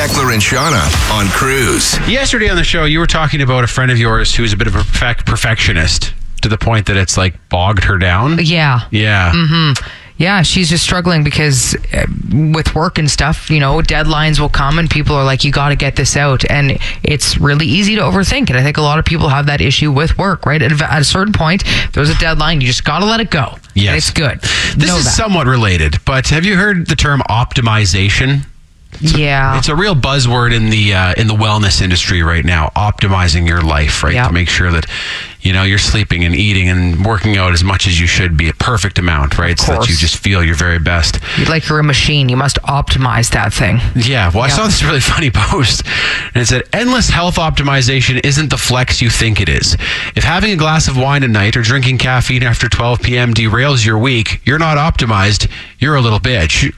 Beckler and Shauna on Cruise. Yesterday on the show, you were talking about a friend of yours who's a bit of a perfectionist to the point that it's like bogged her down. Yeah. Yeah. Mm-hmm. Yeah, she's just struggling because with work and stuff, you know, deadlines will come and people are like, you got to get this out. And it's really easy to overthink. And I think a lot of people have that issue with work, right? At a certain point, there's a deadline. You just got to let it go. Yes. And it's good. This is somewhat related, but have you heard the term optimization? Yeah. It's a real buzzword in the wellness industry right now, optimizing your life, right? Yep. To make sure that, you know, you're sleeping and eating and working out as much as you should be, a perfect amount, right? So that you just feel your very best. Like you're a machine. You must optimize that thing. Yeah. Well, I saw this really funny post, and it said, endless health optimization isn't the flex you think it is. If having a glass of wine at night or drinking caffeine after 12 p.m. derails your week, you're not optimized. You're a little bitch.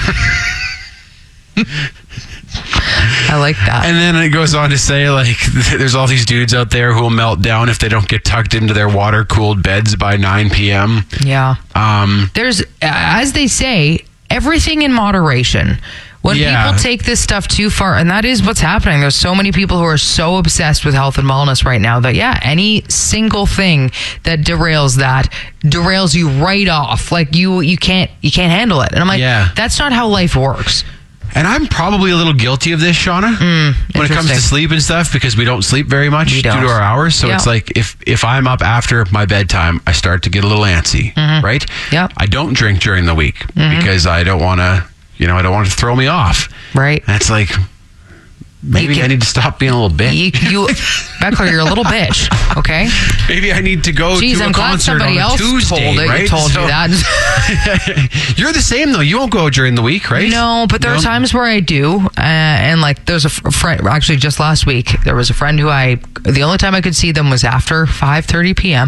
I like that. And then it goes on to say, like, there's all these dudes out there who will melt down if they don't get tucked into their water-cooled beds by 9 p.m. Yeah. There's, as they say, everything in moderation. When people take this stuff too far, and that is what's happening. There's so many people who are so obsessed with health and wellness right now that, any single thing that derails you right off. Like you can't handle it. And I'm like, that's not how life works. And I'm probably a little guilty of this, Shauna, when it comes to sleep and stuff, because we don't sleep very much due to our hours. So it's like if I'm up after my bedtime, I start to get a little antsy, right? Yep. I don't drink during the week because I don't want to, I don't want it to throw me off. Right. And it's like, maybe I need to stop being a little bitch. Beckler, you're a little bitch, okay? Maybe I need to go to a concert on a Tuesday, right? Told you that. You're the same, though. You won't go during the week, right? No, but there are times where I do. And like, there's a friend, actually just last week, there was a friend who the only time I could see them was after 5:30 p.m.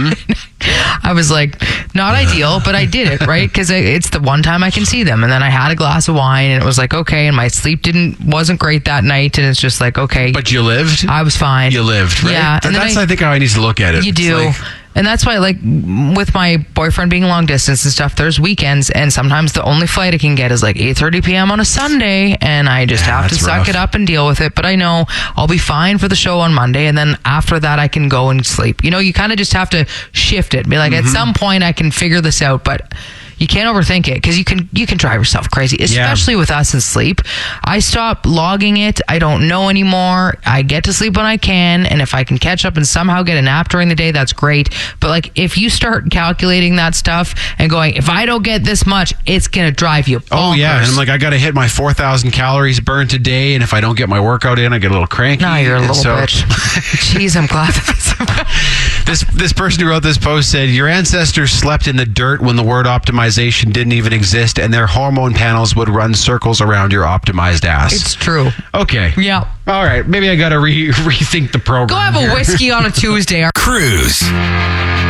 I was like, not ideal, but I did it, right? Because it's the one time I can see them. And then I had a glass of wine and it was like, okay. And my sleep wasn't great that night. And it's just like, okay. But you lived? I was fine. You lived, right? Yeah. And that's, I think, how I need to look at it. You do. And that's why, like, with my boyfriend being long distance and stuff, there's weekends, and sometimes the only flight I can get is like 8:30 p.m. on a Sunday, and I just have to suck it up and deal with it. But I know I'll be fine for the show on Monday, and then after that, I can go and sleep. You kind of just have to shift it. Be like, at some point, I can figure this out, but you can't overthink it because you can drive yourself crazy, especially with us and sleep. I stop logging it. I don't know anymore. I get to sleep when I can, and if I can catch up and somehow get a nap during the day, that's great. But like, if you start calculating that stuff and going, if I don't get this much, it's gonna drive you bonkers. Oh yeah, and I'm like, I got to hit my 4,000 calories burned a day, and if I don't get my workout in, I get a little cranky. No, you're a little bitch. Jeez, I'm glad this person who wrote this post said, your ancestors slept in the dirt when the word optimization didn't even exist, and their hormone panels would run circles around your optimized ass. It's true. Okay. Yeah. All right. Maybe I got to rethink the program. Go have a whiskey on a Tuesday. Cruise.